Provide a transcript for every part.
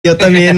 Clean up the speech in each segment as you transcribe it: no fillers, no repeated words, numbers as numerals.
Yo también,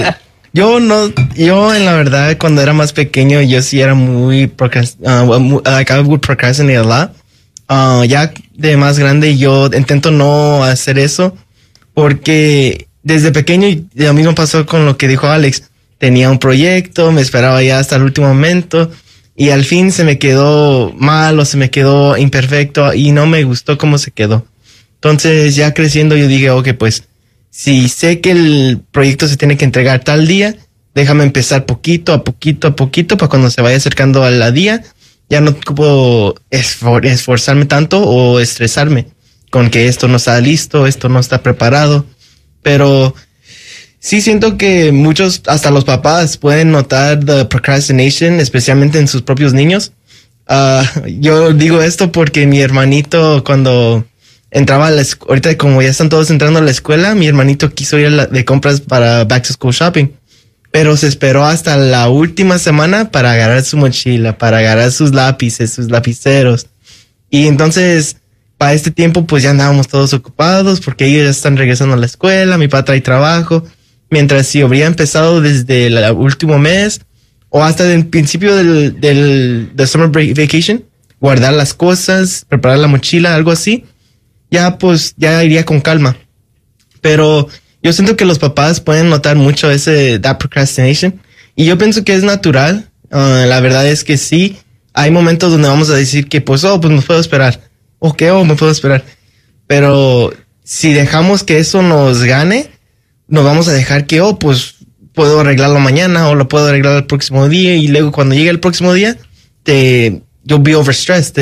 yo en la verdad, cuando era más pequeño, yo sí era muy, like I would procrastinate a lot. Ya de más grande, yo intento no hacer eso, porque desde pequeño, y lo mismo pasó con lo que dijo Alex, tenía un proyecto, me esperaba ya hasta el último momento, y al fin se me quedó mal o se me quedó imperfecto, y no me gustó cómo se quedó. Entonces, ya creciendo, yo dije, ok, pues, si sé que el proyecto se tiene que entregar tal día, déjame empezar poquito a poquito para cuando se vaya acercando a la día, ya no puedo esforzarme tanto o estresarme con que esto no está listo, esto no está preparado. Pero sí siento que muchos, hasta los papás, pueden notar the procrastination, especialmente en sus propios niños. Yo digo esto porque mi hermanito, cuando entraba a la ahorita como ya están todos entrando a la escuela, mi hermanito quiso ir de compras para back to school shopping, pero se esperó hasta la última semana para agarrar su mochila, para agarrar sus lápices, sus lapiceros. Y entonces, para este tiempo, pues ya andábamos todos ocupados porque ellos ya están regresando a la escuela, mi papá trae trabajo, mientras si habría empezado desde el último mes o hasta el principio del summer break vacation, guardar las cosas, preparar la mochila, algo así, ya pues ya iría con calma. Pero yo siento que los papás pueden notar mucho that procrastination, y yo pienso que es natural. La verdad es que sí, hay momentos donde vamos a decir que pues me puedo esperar, me puedo esperar, pero si dejamos que eso nos gane, nos vamos a dejar que pues puedo arreglarlo mañana o lo puedo arreglar el próximo día, y luego cuando llegue el próximo día you'll be overstressed,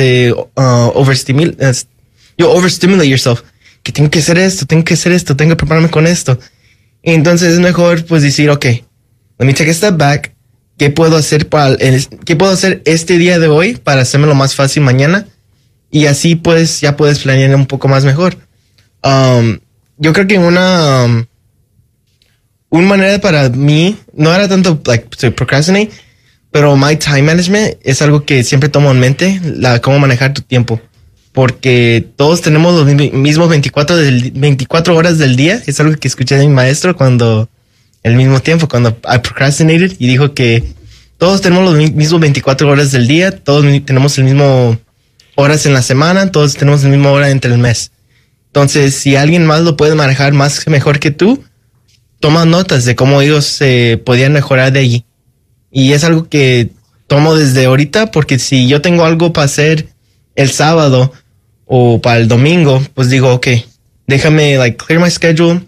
you overstimulate yourself, que tengo que hacer esto, tengo que prepararme con esto. Entonces es mejor pues decir, let me take a step back. ¿Qué puedo hacer este día de hoy para hacérmelo más fácil mañana? Y así pues ya puedes planear un poco más mejor. Yo creo que una manera para mí, no era tanto to procrastinate, pero my time management es algo que siempre tomo en mente, cómo manejar tu tiempo. Porque todos tenemos los mismos 24 horas del día. Es algo que escuché de mi maestro cuando I procrastinated, y dijo que todos tenemos los mismos 24 horas del día, todos tenemos el mismo horas en la semana, todos tenemos el mismo hora entre el mes. Entonces, si alguien más lo puede manejar mejor que tú, toma notas de cómo ellos se podían mejorar de allí. Y es algo que tomo desde ahorita, porque si yo tengo algo para hacer el sábado o para el domingo, pues digo, déjame clear my schedule,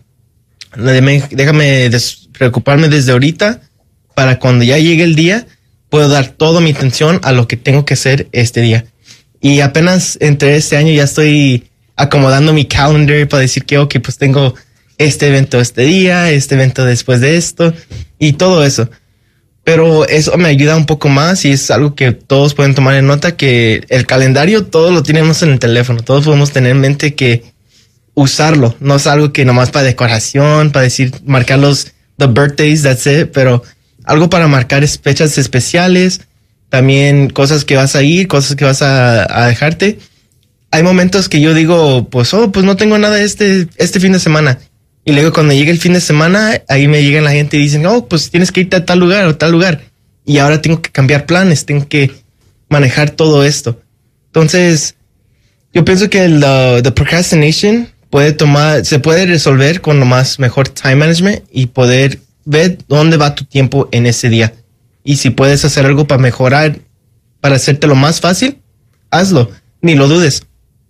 déjame preocuparme desde ahorita para cuando ya llegue el día, puedo dar toda mi atención a lo que tengo que hacer este día. Y apenas entre este año ya estoy acomodando mi calendar para decir que, pues tengo este evento este día, este evento después de esto y todo eso. Pero eso me ayuda un poco más, y es algo que todos pueden tomar en nota, que el calendario todos lo tenemos en el teléfono. Todos podemos tener en mente que usarlo. No es algo que nomás para decoración, para marcar the birthdays, that's it. Pero algo para marcar fechas especiales. También cosas que vas a ir, cosas que vas a dejarte. Hay momentos que yo digo, pues no tengo nada este fin de semana. Y luego cuando llega el fin de semana, ahí me llegan la gente y dicen, pues tienes que irte a tal lugar o tal lugar. Y ahora tengo que cambiar planes, tengo que manejar todo esto. Entonces, yo pienso que the procrastination se puede resolver con mejor time management y poder ver dónde va tu tiempo en ese día. Y si puedes hacer algo para mejorar, para hacértelo más fácil, hazlo, ni lo dudes.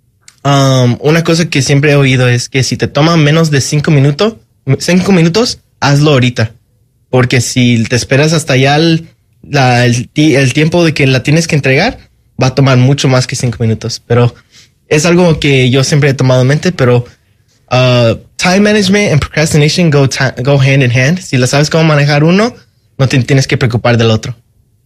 Una cosa que siempre he oído es que si te toma menos de 5 minutos, hazlo ahorita. Porque si te esperas hasta ya el tiempo de que la tienes que entregar, va a tomar mucho más que 5 minutos. Pero es algo que yo siempre he tomado en mente, pero time management and procrastination go hand in hand. Si lo sabes cómo manejar uno, no te tienes que preocupar del otro.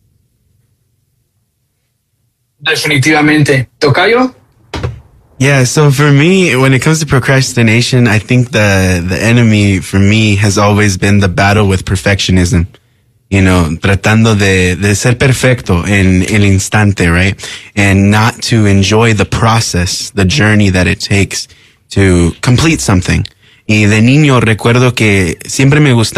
Definitivamente. ¿Tocayo? Yeah, so for me, when it comes to procrastination, I think the enemy for me has always been the battle with perfectionism. Tratando de ser perfecto en el instante, right? And not to enjoy the process, the journey that it takes to complete something. Y de niño recuerdo que siempre me gustaba